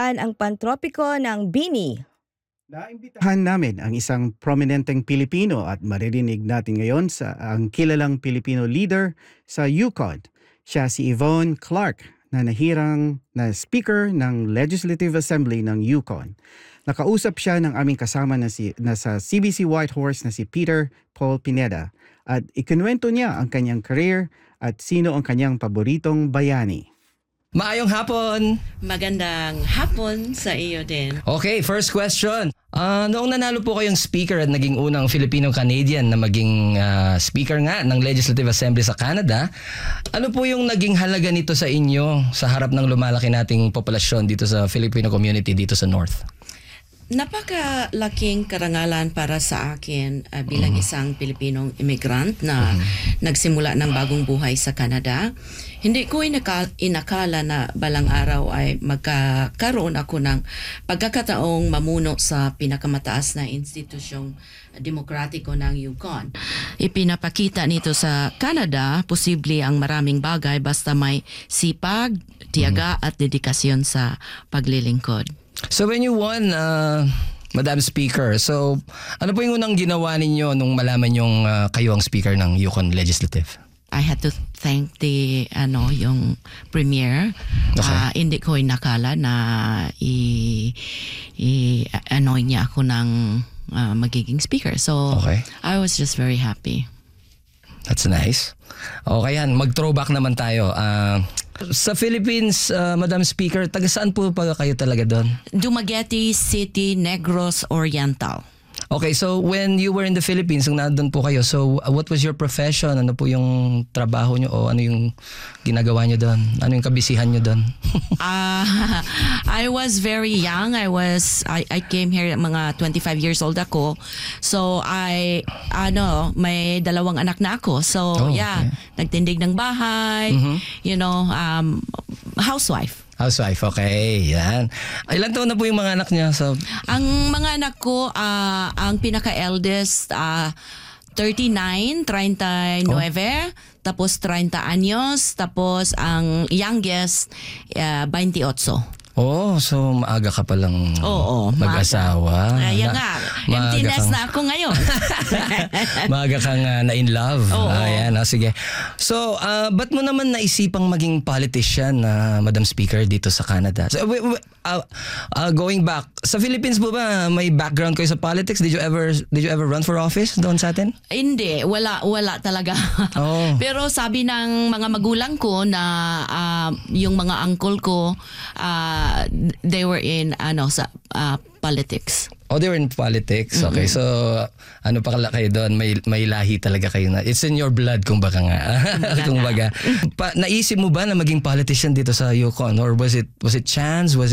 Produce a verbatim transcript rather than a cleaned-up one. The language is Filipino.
masundan ang pantropiko ng Bini. Naimbitahan namin ang isang prominenteng Pilipino at maririnig natin ngayon sa ang kilalang Pilipino leader sa Yukon. Siya si Yvonne Clark na nahirang na Speaker ng Legislative Assembly ng Yukon. Nakausap siya ng aming kasama na, si, na sa C B C Whitehorse na si Peter Paul Pineda at ikinuwento niya ang kanyang career at sino ang kanyang paboritong bayani. Maayong hapon! Magandang hapon sa iyo din. Okay, first question. Uh, noong nanalo po kayong speaker at naging unang Filipino-Canadian na maging uh, speaker nga ng Legislative Assembly sa Canada, ano po yung naging halaga nito sa inyo sa harap ng lumalaki nating populasyon dito sa Filipino community dito sa North? Napakalaking karangalan para sa akin uh, bilang Mm. isang Pilipinong immigrant na nagsimula ng bagong buhay sa Canada. Hindi ko inaka- inakala na balang araw ay magkakaroon ako ng pagkakataong mamuno sa pinakamataas na institusyong demokratiko ng Yukon. Ipinapakita nito sa Canada, posible ang maraming bagay basta may sipag, tiyaga at dedikasyon sa paglilingkod. So when you won, uh, Madam Speaker, so ano po yung unang ginawa ninyo nung malaman yung uh, kayo ang speaker ng Yukon Legislative? I had to thank the ano yung premier. Okay. Ah, hindi ko inakala na i, i ano niya ako ng ah, magiging speaker. So Okay. I was just very happy. That's nice. Okay yan, mag-throwback naman tayo. Uh, sa Philippines, uh, Madam Speaker, taga saan po pa kayo talaga doon? Dumaguete City, Negros Oriental. Okay, so when you were in the Philippines, nung nandun po kayo, so uh, what was your profession? Ano po yung trabaho nyo o ano yung ginagawa nyo doon? Ano yung kabisihan nyo doon? Ah, I was very young. I was I, I came here at mga twenty-five years old ako. So I ano, may dalawang anak na ako. So Oh, yeah, okay. nagtindig ng bahay, Mhm. you know, um housewife. Housewife, okay. Yan. Ilan taon na po yung mga anak niya? So, Ang mga anak ko, ah, ang pinaka-eldest, ah, thirty-nine, thirty-nine, tapos thirty anyos, tapos ang youngest, uh, twenty-eight. oh, so maaga ka palang Oo, mag-asawa. Kaya Na- nga, maaga empty nest kang- na ako ngayon. Maaga kang uh, na-in love. Oo. Ayan, oh, sige. So, uh, ba't mo naman naisipang maging politician, na Madam Speaker, dito sa Canada? So, w- w- uh, uh, going back, sa Philippines po ba may background kayo sa politics? Did you ever did you ever run for office doon sa atin? Hindi, wala wala talaga. Oh. Pero sabi ng mga magulang ko na ah, yung mga uncle ko, ah, they were in ano sa ah, politics. Oh, they were in politics. Okay, so ano pa kala kayo doon? May, may lahi talaga kayo na. It's in your blood, kumbaga nga. kumbaga. Pa, naisip mo ba na maging politician dito sa Yukon? Or was it was it chance? Was